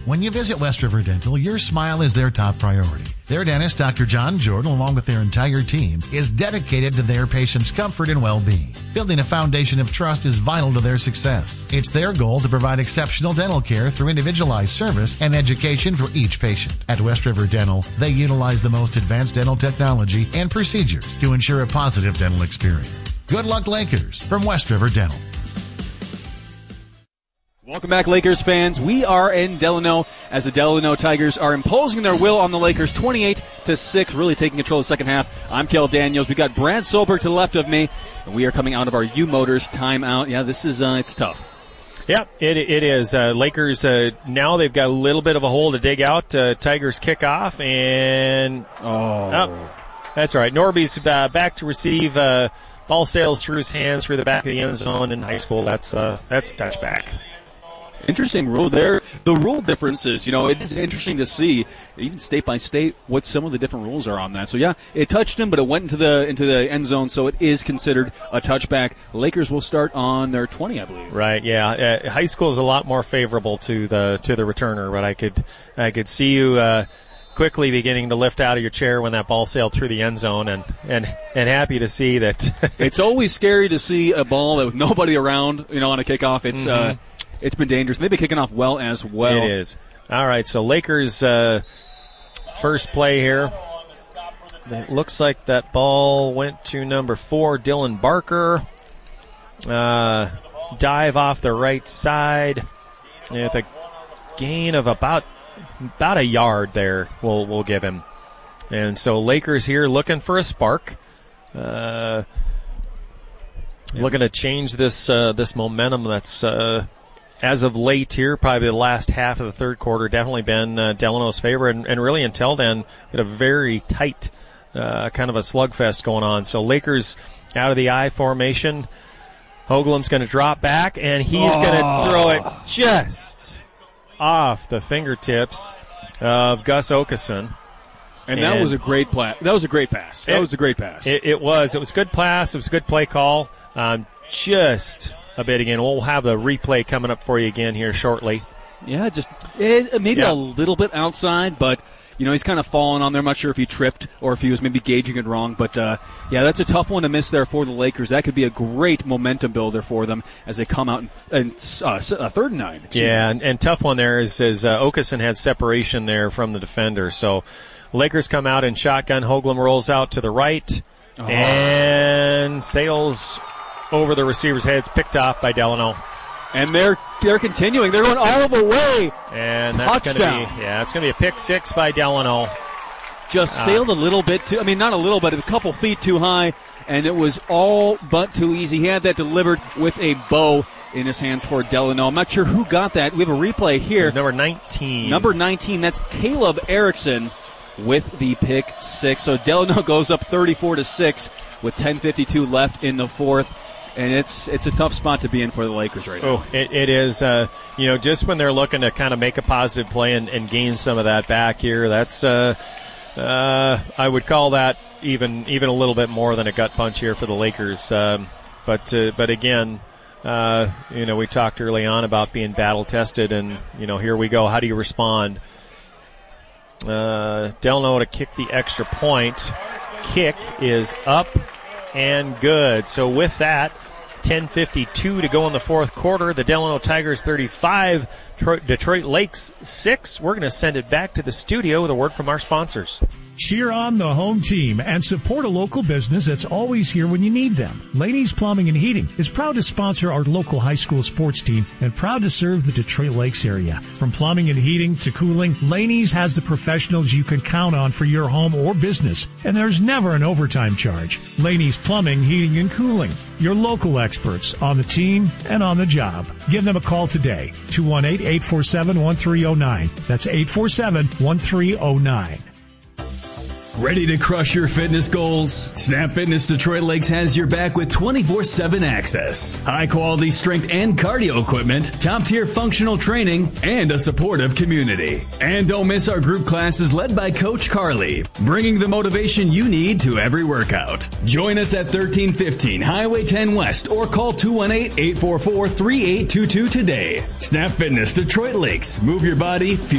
When you visit West River Dental, your smile is their top priority. Their dentist, Dr. John Jordan, along with their entire team, is dedicated to their patients' comfort and well-being. Building a foundation of trust is vital to their success. It's their goal to provide exceptional dental care through individualized service and education for each patient. At West River Dental, they utilize the most advanced dental technology and procedures to ensure a positive dental experience. Good luck, Lakers, from West River Dental. Welcome back, Lakers fans. We are in Delano as the Delano Tigers are imposing their will on the Lakers 28-6, really taking control of the second half. I'm Kel Daniels. We got Brad Solberg to the left of me, and we are coming out of our U-Motors timeout. Yeah, this is it's tough. Yeah, it is. Lakers, now they've got a little bit of a hole to dig out. Tigers kick off, and that's right. Norby's back to receive. Ball sails through his hands through the back of the end zone in high school. That's touchback. Interesting rule there. The rule differences, it is interesting to see, even state by state, what some of the different rules are on that. So, yeah, it touched him, but it went into the end zone, so it is considered a touchback. Lakers will start on their 20, I believe. Right, yeah. High school is a lot more favorable to the returner, but I could see you quickly beginning to lift out of your chair when that ball sailed through the end zone, and happy to see that. It's always scary to see a ball with nobody around, on a kickoff. It's it's been dangerous. They've been kicking off well as well. It is. All right, so Lakers first play here. It looks like that ball went to number 4, Dylan Barker. Dive off the right side with a gain of about a yard there we'll give him. And so Lakers here looking for a spark. Looking to change this momentum that's as of late here, probably the last half of the third quarter, definitely been Delano's favor, and really until then, had a very tight kind of a slugfest going on. So Lakers out of the I formation. Hoagland's going to drop back, and he's going to throw it just off the fingertips of Gus Okeson. And that was a great play. That was a great pass. It was a great pass. It was. It was a good pass. It was a good play call. Just a bit again. We'll have the replay coming up for you again here shortly. Yeah, just maybe a little bit outside, but he's kind of falling on there. I'm not sure if he tripped or if he was maybe gauging it wrong, but that's a tough one to miss there for the Lakers. That could be a great momentum builder for them as they come out in 3rd and 9. Yeah, and tough one there is Okeson had separation there from the defender. So Lakers come out in shotgun. Hoagland rolls out to the right and sails over the receiver's heads, picked off by Delano. And they're continuing. They're going all the way. And that's going to be a pick 6 by Delano. Just sailed a little bit too. I mean, not a little, but a couple feet too high, and it was all but too easy. He had that delivered with a bow in his hands for Delano. I'm not sure who got that. We have a replay here. Number 19. Number 19. That's Caleb Erickson with the pick 6. So Delano goes up 34-6 with 10:52 left in the fourth. And it's a tough spot to be in for the Lakers right now. Oh, it is. Just when they're looking to kind of make a positive play and gain some of that back here, that's I would call that even a little bit more than a gut punch here for the Lakers. But again, we talked early on about being battle tested, and here we go. How do you respond? Delano to kick the extra point. Kick is up and good. So with that, 10:52 to go in the fourth quarter. The Delano Tigers 35, Detroit Lakes 6. We're going to send it back to the studio with a word from our sponsors. Cheer on the home team and support a local business that's always here when you need them. Laney's Plumbing and Heating is proud to sponsor our local high school sports team and proud to serve the Detroit Lakes area. From plumbing and heating to cooling, Laney's has the professionals you can count on for your home or business, and there's never an overtime charge. Laney's Plumbing, Heating, and Cooling, your local experts on the team and on the job. Give them a call today, 218-847-1309. That's 847-1309. Ready to crush your fitness goals? Snap Fitness Detroit Lakes has your back with 24/7 access. High-quality strength and cardio equipment, top-tier functional training, and a supportive community. And don't miss our group classes led by Coach Carly, bringing the motivation you need to every workout. Join us at 1315 Highway 10 West or call 218-844-3822 today. Snap Fitness Detroit Lakes. Move your body,